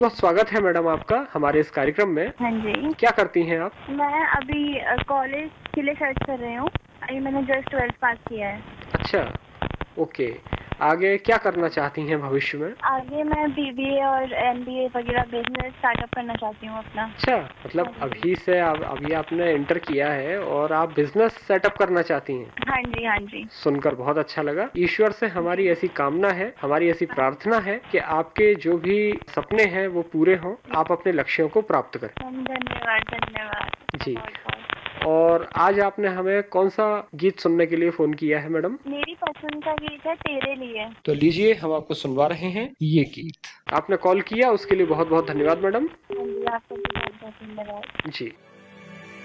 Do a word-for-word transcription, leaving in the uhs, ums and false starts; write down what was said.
बहुत स्वागत है मैडम आपका हमारे इस कार्यक्रम में। हाँ जी। क्या करती हैं आप? मैं अभी कॉलेज के लिए सर्च कर रही हूँ। अभी मैंने जस्ट ट्वेल्थ पास किया है। अच्छा, ओके। आगे क्या करना चाहती हैं भविष्य में? आगे मैं बीबीए और एमबीए वगैरह बिजनेस स्टार्टअप करना चाहती हूँ अपना। अच्छा, मतलब अभी से आप अभी आपने इंटर किया है और आप बिजनेस सेटअप करना चाहती हैं। हाँ जी, हाँ जी। सुनकर बहुत अच्छा लगा। ईश्वर से हमारी ऐसी कामना है, हमारी ऐसी प्रार्थना है कि आपके जो भी सपने हैं वो पूरे हों, आप अपने लक्ष्यों को प्राप्त करें। धन्यवाद, धन्यवाद जी। बहुत बहुत। और आज आपने हमें कौन सा गीत सुनने के लिए फोन किया है मैडम? मेरी पसंद का गीत है तेरे लिए। तो लीजिए, हम आपको सुनवा रहे हैं ये गीत। आपने कॉल किया उसके लिए बहुत बहुत धन्यवाद मैडम। हाँ जी, आपको भी बहुत बहुत धन्यवाद। जी।